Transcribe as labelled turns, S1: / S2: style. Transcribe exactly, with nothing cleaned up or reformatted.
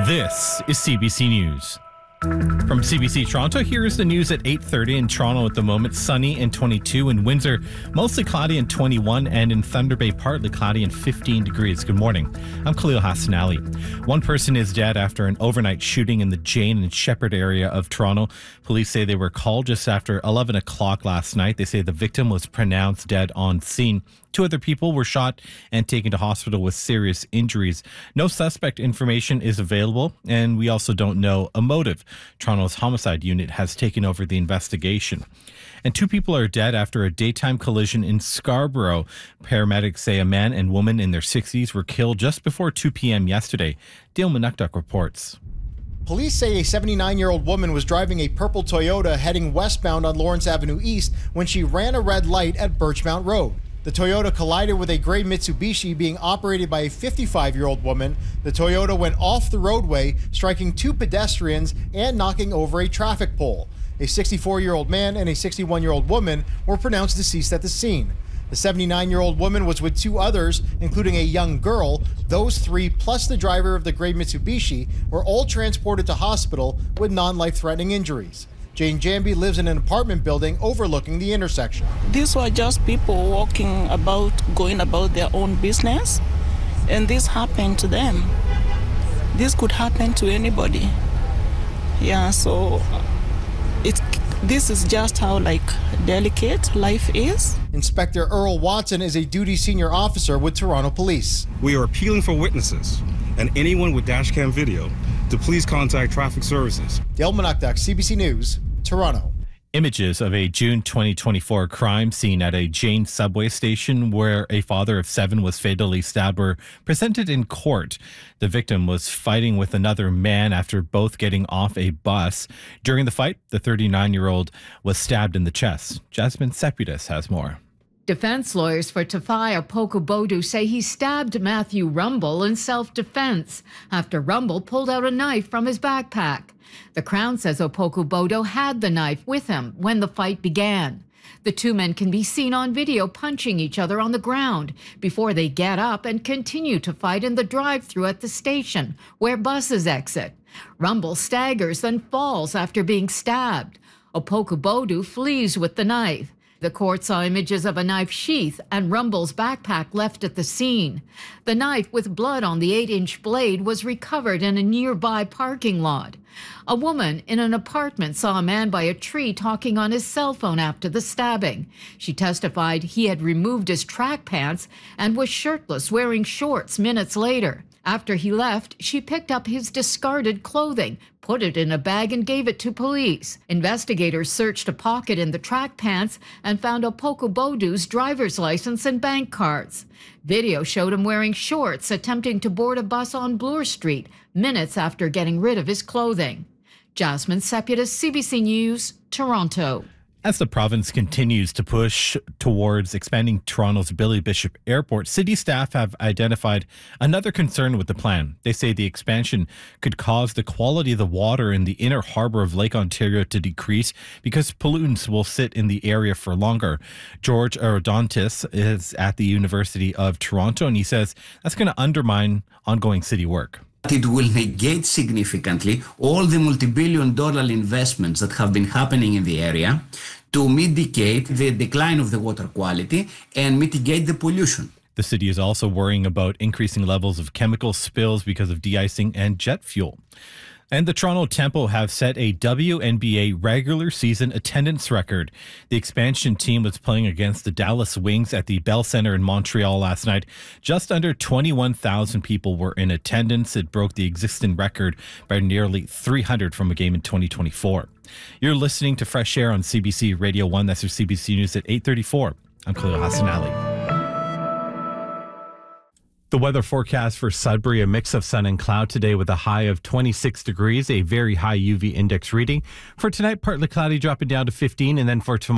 S1: This is C B C News. From C B C Toronto, here is the news at eight thirty. In Toronto at the moment, sunny and twenty-two. In Windsor, mostly cloudy and twenty-one. And in Thunder Bay, partly cloudy and fifteen degrees. Good morning. I'm Khalil Hassan Ali. One person is dead after an overnight shooting in the Jane and Shepherd area of Toronto. Police say they were called just after eleven o'clock last night. They say the victim was pronounced dead on scene. Two other people were shot and taken to hospital with serious injuries. No suspect information is available, and we also don't know a motive. Toronto's homicide unit has taken over the investigation. And two people are dead after a daytime collision in Scarborough. Paramedics say a man and woman in their sixties were killed just before two p.m. yesterday. Dale Manukduk reports.
S2: Police say a seventy-nine-year-old woman was driving a purple Toyota heading westbound on Lawrence Avenue East when she ran a red light at Birchmount Road. The Toyota collided with a gray Mitsubishi being operated by a fifty-five-year-old woman. The Toyota went off the roadway, striking two pedestrians and knocking over a traffic pole. A sixty-four-year-old man and a sixty-one-year-old woman were pronounced deceased at the scene. The seventy-nine-year-old woman was with two others, including a young girl. Those three, plus the driver of the gray Mitsubishi, were all transported to hospital with non-life-threatening injuries. Jane Jambi lives in an apartment building overlooking the intersection.
S3: These were just people walking about, going about their own business, and this happened to them. This could happen to anybody. Yeah, so it's this is just how like delicate life is.
S2: Inspector Earl Watson is a duty senior officer with Toronto Police.
S4: We are appealing for witnesses and anyone with dashcam video to please contact traffic services.
S2: Dale Manukduk, C B C News, Toronto.
S1: Images of a June twenty twenty-four crime scene at a Jane subway station where a father of seven was fatally stabbed were presented in court. The victim was fighting with another man after both getting off a bus. During the fight, the thirty-nine-year-old was stabbed in the chest. Jasmine Seputis has more.
S5: Defense lawyers for Tafai Opoku-Bodu say he stabbed Matthew Rumble in self-defense after Rumble pulled out a knife from his backpack. The Crown says Opoku-Bodu had the knife with him when the fight began. The two men can be seen on video punching each other on the ground before they get up and continue to fight in the drive-thru at the station where buses exit. Rumble staggers, then falls after being stabbed. Opoku-Bodu flees with the knife. The court saw images of a knife sheath and Rumble's backpack left at the scene. The knife with blood on the eight-inch blade was recovered in a nearby parking lot. A woman in an apartment saw a man by a tree talking on his cell phone after the stabbing. She testified he had removed his track pants and was shirtless, wearing shorts minutes later. After he left, she picked up his discarded clothing, put it in a bag, and gave it to police. Investigators searched a pocket in the track pants and found Opoku-Bodu's driver's license and bank cards. Video showed him wearing shorts, attempting to board a bus on Bloor Street, minutes after getting rid of his clothing. Jasmine Seputis, C B C News, Toronto.
S1: As the province continues to push towards expanding Toronto's Billy Bishop Airport, city staff have identified another concern with the plan. They say the expansion could cause the quality of the water in the inner harbour of Lake Ontario to decrease because pollutants will sit in the area for longer. George Arodontis is at the University of Toronto, and he says that's going to undermine ongoing city work.
S6: It will negate significantly all the multi-billion dollar investments that have been happening in the area to mitigate the decline of the water quality and mitigate the pollution.
S1: The city is also worrying about increasing levels of chemical spills because of de-icing and jet fuel. And the Toronto Tempo have set a W N B A regular season attendance record. The expansion team was playing against the Dallas Wings at the Bell Centre in Montreal last night. Just under twenty-one thousand people were in attendance. It broke the existing record by nearly three hundred from a game in twenty twenty-four. You're listening to Fresh Air on C B C Radio one. That's your C B C News at eight thirty-four. I'm Khalil Hassan Ali. The weather forecast for Sudbury, a mix of sun and cloud today with a high of twenty-six degrees, a very high U V index reading. For tonight, partly cloudy, dropping down to fifteen, and then for tomorrow,